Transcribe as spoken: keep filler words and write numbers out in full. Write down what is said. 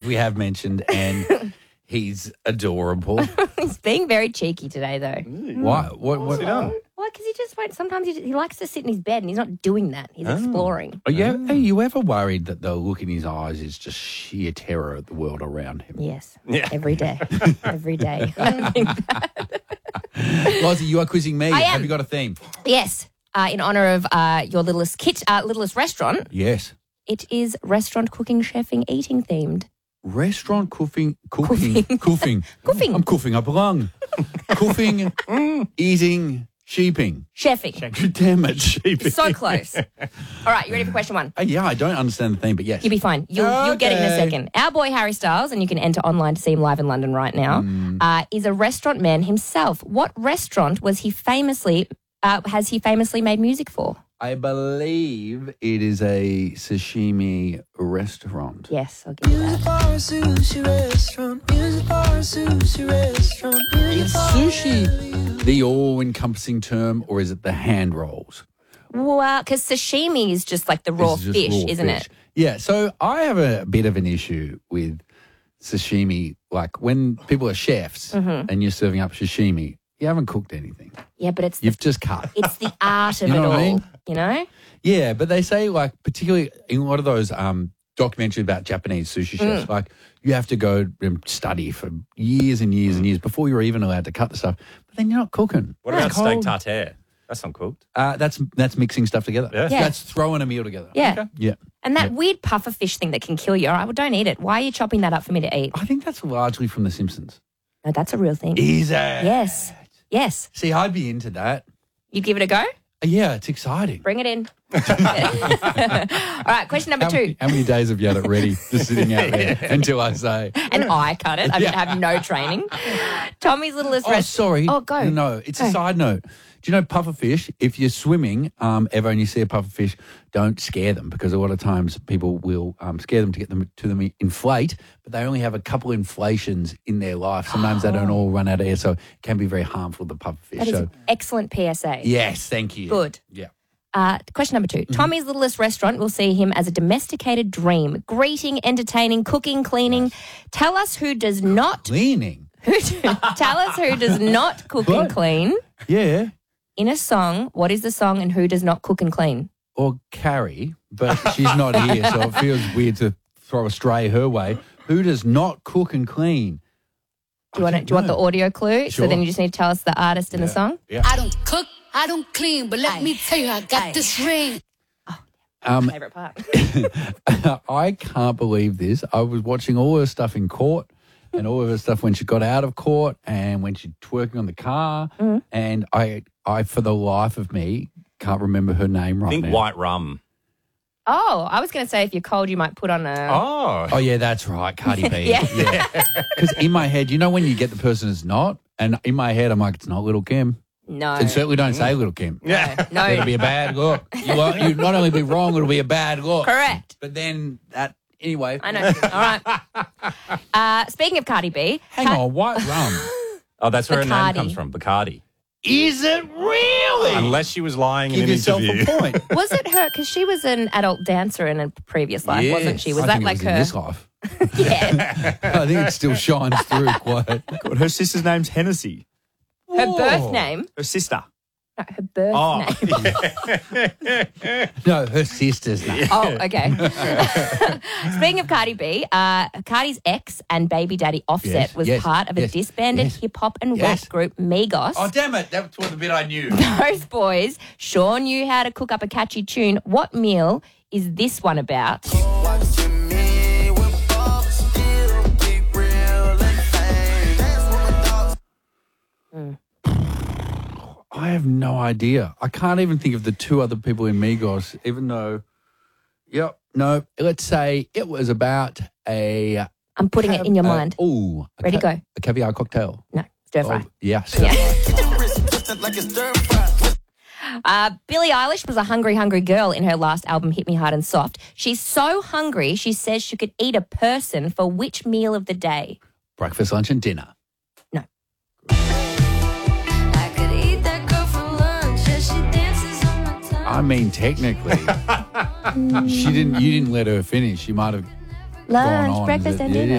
we have mentioned, and he's adorable. He's being very cheeky today, though. Why? What? What? Well, because he just won't. Sometimes he, he likes to sit in his bed, and he's not doing that. He's exploring. Are you, are you ever worried that the look in his eyes is just sheer terror at the world around him? Yes. Yeah. Every day. Every day. I think that. Lozzie, you are quizzing me. I am. Have you got a theme? Yes. Uh, in honour of uh, your littlest kit, uh, littlest restaurant, Yes. it is restaurant cooking, chefing, eating themed. Restaurant cooking, cooking, cooking. Cooking. I'm coughing up a lung. Cooking, eating, sheeping. Chefing. Damn it. So close. All right, you ready for question one? Uh, yeah, I don't understand the theme, but yes. You'll be fine. You'll, you'll get it in a Okay. second. Our boy Harry Styles, and you can enter online to see him live in London right now, Mm. uh, is a restaurant man himself. What restaurant was he famously, uh, has he famously made music for? I believe it is a sashimi restaurant. Yes, I'll give you that. Is sushi the all-encompassing term, or is it the hand rolls? Well, because sashimi is just like the raw This is just fish, raw isn't fish. it? Yeah, so I have a bit of an issue with sashimi. Like when people are chefs Mm-hmm. and you're serving up sashimi, you haven't cooked anything. Yeah, but it's the, You've just cut. it's the art of You know it what all, I mean? you know? Yeah, but they say, like, particularly in a lot of those um, documentaries about Japanese sushi chefs, Mm. like, you have to go and study for years and years and years before you're even allowed to cut the stuff. But then you're not cooking. What It's about steak cold. tartare? That's not cooked. Uh, that's that's mixing stuff together. Yeah. Yeah. That's throwing a meal together. Yeah. Yeah. And that weird puffer fish thing that can kill you, all right, well, don't eat it. Why are you chopping that up for me to eat? I think that's largely from The Simpsons. No, that's a real thing. Is it? Yes. Yes. See, I'd be into that. You give it a go? Yeah, it's exciting. Bring it in. All right, question number How, two. how many days have you had it ready, just sitting out there until I say? And I cut it. I mean, I have no training. Tommy's littlest Oh, rest- sorry. Oh, go. No, no, it's a Go. side note. Do you know puffer fish? If you're swimming um, ever and you see a puffer fish, don't scare them, because a lot of times people will um, scare them to get them to them inflate, but they only have a couple inflations in their life. Sometimes they don't all run out of air, so it can be very harmful to puffer fish. That is So an excellent P S A. yes, thank you. Good. Yeah. Uh, question number two. Tommy's littlest restaurant will see him as a domesticated dream. Greeting, entertaining, cooking, cleaning. Tell us who does not... Cleaning. Who tell us who does not cook and What? clean. Yeah. In a song, what is the song and who does not cook and clean? Or Carrie, but she's not here, so it feels weird to throw a stray her way. Who does not cook and clean? Do you want it, do you want the audio clue? So Sure. then you just need to tell us the artist and the song? Yeah. I don't cook, I don't clean, but let me tell you, I got this ring. Um, Favorite part. I can't believe this. I was watching all her stuff in court and all of her stuff when she got out of court and when she's twerking on the car. Mm-hmm. And I, I, for the life of me, can't remember her name right I think now. white rum. Oh, I was going to say if you're cold, you might put on a... Oh. Oh, yeah, that's right. Cardi B. Yeah. Because in my head, you know when you get the person that's not? And in my head, I'm like, it's not Little Kim. No. And certainly don't say Little Kim. Yeah. No. It'll be a bad look. You won't, you not only be wrong, it'll be a bad look. Correct. But then that, anyway. I know. All right. Uh, speaking of Cardi B... Hang Car- on, white rum. Oh, that's where her Bacardi. name comes from, Bacardi. Is it really? Unless she was lying Give in an yourself interview. a point. Was it her? Because she was an adult dancer in a previous life, wasn't she? Was I that think like it was her? in this life? Yeah. I think it still shines through quite. God, her sister's name's Hennessy. Her Whoa. birth name? Her sister. No, her birth Oh. name. No, her sister's name. Oh, okay. Speaking of Cardi B, uh, Cardi's ex and baby daddy Offset Yes, was yes, part of a yes, disbanded yes. hip hop and Yes. rap group Migos. Oh, damn it. That was the bit I knew. Those boys sure knew how to cook up a catchy tune. What meal is this one about? I have no idea. I can't even think of the two other people in Migos, even though, yep, no, let's say it was about a... I'm putting it in your uh, mind. Ooh. a Ready, go. A caviar cocktail. No, stir fry. Oh, yes. Yeah. Uh, Billie Eilish was a hungry, hungry girl in her last album, Hit Me Hard and Soft. She's so hungry, she says she could eat a person for which meal of the day? Breakfast, lunch and dinner. No. I could eat that girl for lunch as she dances on my tongue. I mean, technically, she didn't. You didn't let her finish. She might have gone Lunch, on. breakfast, but- and dinner.